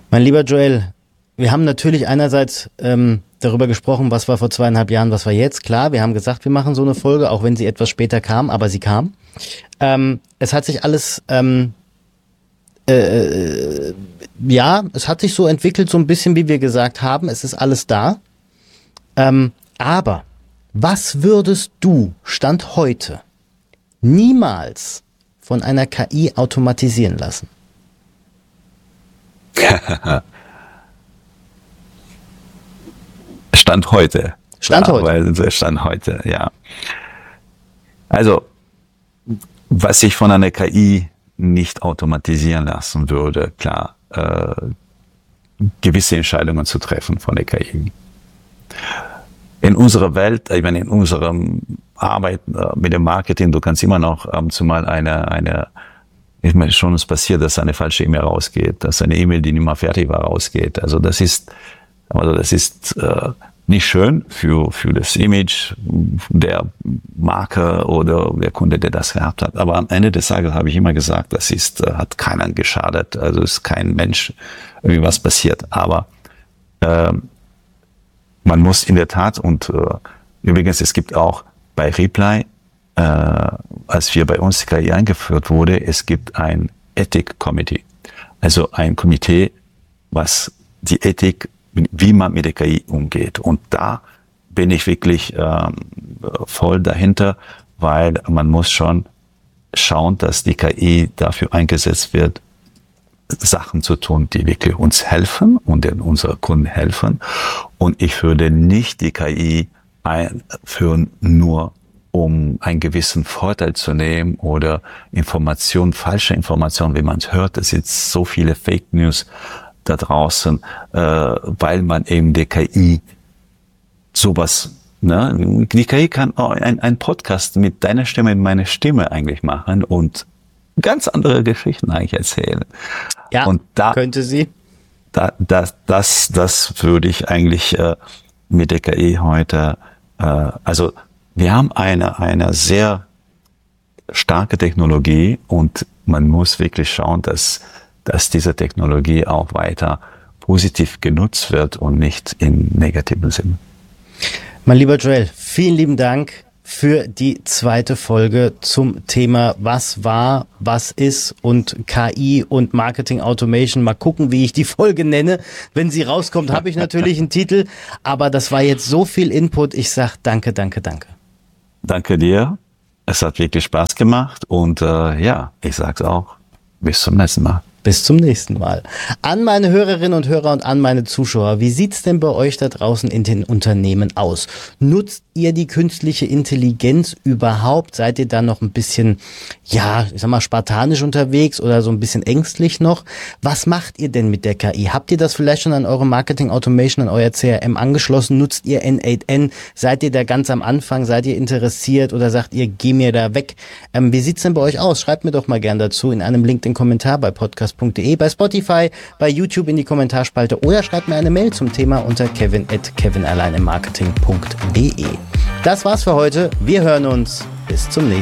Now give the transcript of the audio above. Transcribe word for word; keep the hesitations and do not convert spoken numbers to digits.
Mein lieber Joel, wir haben natürlich einerseits ähm, darüber gesprochen, was war vor zweieinhalb Jahren, was war jetzt. Klar, wir haben gesagt, wir machen so eine Folge, auch wenn sie etwas später kam, aber sie kam. Ähm, es hat sich alles, ähm, äh, ja, es hat sich so entwickelt, so ein bisschen, wie wir gesagt haben. Es ist alles da. Ähm, aber was würdest du, Stand heute, niemals von einer K I automatisieren lassen? Stand heute. Stand heute. Weil, Stand heute, ja. Also, was ich von einer K I nicht automatisieren lassen würde, klar, äh, gewisse Entscheidungen zu treffen von der K I. In unserer Welt, ich meine, in unserer Arbeit äh, mit dem Marketing, du kannst immer noch ähm, zumal eine, eine, ich meine, schon ist passiert, dass eine falsche E-Mail rausgeht, dass eine E-Mail, die nicht mehr fertig war, rausgeht. Also das ist, also das ist äh, nicht schön für, für das Image der Marke oder der Kunde, der das gehabt hat. Aber am Ende des Tages habe ich immer gesagt, das ist, hat keinen geschadet. Also ist kein Mensch irgendwie was passiert. Aber äh, man muss in der Tat, und äh, übrigens, es gibt auch bei Reply, äh, als wir bei uns die K I eingeführt wurde, es gibt ein Ethik Committee. Also ein Komitee, was die Ethik, wie man mit der K I umgeht. Und da bin ich wirklich ähm, voll dahinter, weil man muss schon schauen, dass die K I dafür eingesetzt wird, Sachen zu tun, die wirklich uns helfen und unseren Kunden helfen. Und ich würde nicht die K I einführen, nur um einen gewissen Vorteil zu nehmen oder Informationen, falsche Informationen, wie man es hört. Es sind so viele Fake News da draußen, äh, weil man eben der K I sowas, ne, die K I kann auch ein, ein Podcast mit deiner Stimme und meiner Stimme eigentlich machen und ganz andere Geschichten eigentlich erzählen. Ja, und da, könnte sie. Da, das, das, das würde ich eigentlich äh, mit der K I heute, äh, also wir haben eine, eine sehr starke Technologie und man muss wirklich schauen, dass dass diese Technologie auch weiter positiv genutzt wird und nicht im negativen Sinn. Mein lieber Joel, vielen lieben Dank für die zweite Folge zum Thema was war, was ist und K I und Marketing Automation. Mal gucken, wie ich die Folge nenne. Wenn sie rauskommt, habe ich natürlich einen Titel, aber das war jetzt so viel Input. Ich sage danke, danke, danke. Danke dir. Es hat wirklich Spaß gemacht und äh, ja, ich sage es auch. Bis zum nächsten Mal. Bis zum nächsten Mal. An meine Hörerinnen und Hörer und an meine Zuschauer, wie sieht's denn bei euch da draußen in den Unternehmen aus? Nutzt ihr die künstliche Intelligenz überhaupt? Seid ihr da noch ein bisschen, ja, ich sag mal, spartanisch unterwegs oder so ein bisschen ängstlich noch? Was macht ihr denn mit der K I? Habt ihr das vielleicht schon an eure Marketing Automation, an euer C R M angeschlossen? Nutzt ihr N acht N? Seid ihr da ganz am Anfang? Seid ihr interessiert oder sagt ihr, geh mir da weg? Ähm, wie sieht's denn bei euch aus? Schreibt mir doch mal gern dazu in einem LinkedIn-Kommentar bei podcast punkt de, bei Spotify, bei YouTube in die Kommentarspalte oder schreibt mir eine Mail zum Thema unter kevin at kevin allein im marketing punkt de. Das war's für heute. Wir hören uns. Bis zum nächsten Mal.